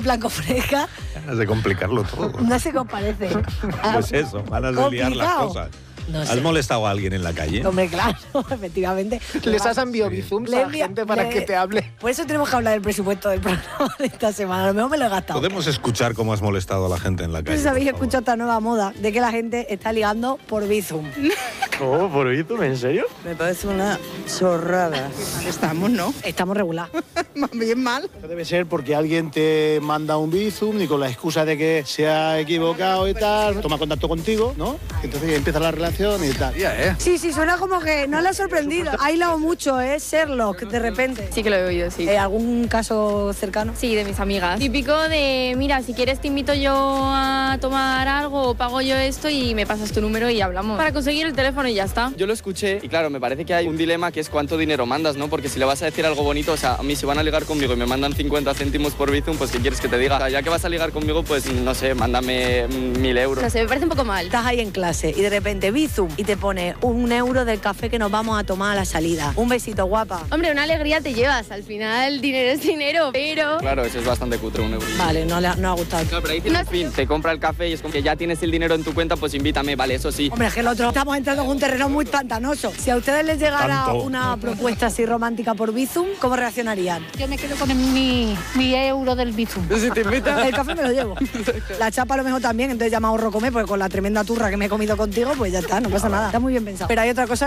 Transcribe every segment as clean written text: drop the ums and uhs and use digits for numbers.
plan con fresca. Ganas de complicarlo todo. No sé qué os parece. Pues eso, ganas de liar las Complicado. cosas. No sé. ¿Has molestado a alguien en la calle? Hombre, claro, efectivamente. ¿Les has enviado bizums a la gente para que te hable? Por eso tenemos que hablar del presupuesto del programa de esta semana. A lo mejor me lo he gastado. ¿Podemos escuchar cómo has molestado a la gente en la calle? ¿Ustedes habéis por favor? escuchado esta nueva moda de que la gente está ligando por Bizum? ¿Cómo? ¿Por Bizum? ¿En serio? Me parece una chorrada. Estamos, ¿no? Estamos regular. Más bien mal. Debe ser porque alguien te manda un bizum y con la excusa de que se ha equivocado y tal, toma contacto contigo, ¿no? Entonces ya empieza la relación y tal. Sí, suena como que no le ha sorprendido. Ha hilado mucho, ¿eh? Sherlock, de repente. Sí que lo he oído, sí. ¿Algún caso cercano? Sí, de mis amigas. Típico de, mira, si quieres te invito yo a tomar algo o pago yo esto y me pasas tu número y hablamos. Para conseguir el teléfono y ya está. Yo lo escuché y claro, me parece que hay un dilema que es cuánto dinero mandas, ¿no? Porque si le vas a decir algo bonito, o sea, a mí si van a ligar conmigo y me mandan 50 céntimos por Bizum, pues ¿qué quieres que te diga? O sea, ya que vas a ligar conmigo, pues no sé, mándame 1.000 euros. No sé, me parece un poco mal. Estás ahí en clase y de repente Bizum y te pone 1 euro del café que nos vamos a tomar a la salida. Un besito, guapa. Hombre, una alegría te llevas. Al final, dinero es dinero, pero... Claro, eso es bastante cutre, 1 euro. Vale, no ha gustado. Claro, pero ahí tienes fin, te compra el café y es como que ya tienes el dinero en tu cuenta, pues invítame, vale, eso sí. Hombre, es que el otro estamos entrando en un terreno muy pantanoso. Si a ustedes les llegara Tanto. una propuesta así romántica por Bizum, ¿cómo reaccionarían? Yo me quedo con mi euro del Bizum. Si te invita... El café me lo llevo. La chapa a lo mejor también, entonces ya me ahorro comer, porque con la tremenda turra que me he comido contigo, pues ya está, no pasa nada. Está muy bien pensado. Pero hay otra cosa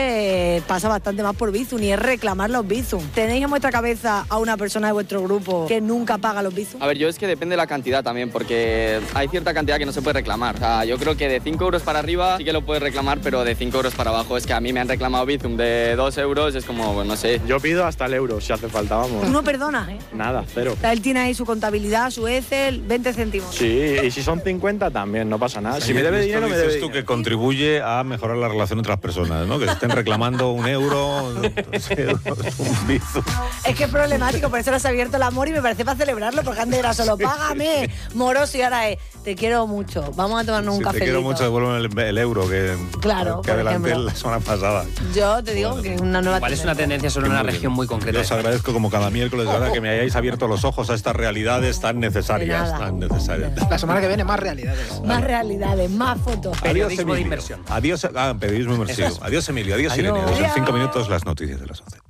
que pasa bastante más por Bizum y es reclamar los Bizum. ¿Tenéis en vuestra cabeza a una persona de vuestro grupo que nunca paga los Bizum? A ver, yo es que depende de la cantidad también, porque hay cierta cantidad que no se puede reclamar. O sea, yo creo que de 5 euros para arriba sí que lo puedes reclamar, pero de 5 euros para abajo es que a mí me han reclamado Bizum de 2 euros, es como, pues, no sé. Yo pido hasta el euro, si hace falta, vamos. Tú no perdonas, ¿eh? Nada, cero. O sea, él tiene ahí su contabilidad, su Excel, 20 céntimos. Sí, y si son 50 también, no pasa nada. Si me Esto debe dinero, me dices debe tú dinero. que contribuye a mejorar la relación entre las personas, ¿no? Que se estén reclamando 1 euro, 2 euros, un Bizum. Es que es problemático, por eso les ha abierto el amor y me parece para celebrarlo, porque antes era solo págame, moroso, y ahora es te quiero mucho, vamos a tomarnos un Si café. te quiero mucho, devuélveme el euro que Claro, que por adelanté ejemplo. la semana pasada. Yo te digo que es una nueva Igual es una tendencia sobre Que una muy región bien. muy concreta. Yo os agradezco como cada miércoles, de verdad, que me hayáis abierto los ojos a estas realidades tan necesarias. De nada. Tan necesarias. La semana que viene más realidades. Más realidades, más fotos. Periodismo de Emilio. inversión. Adiós, periodismo inmersivo. Adiós, Emilio. Adiós, Irene. Adiós. Adiós. En 5 minutos las noticias de las 11.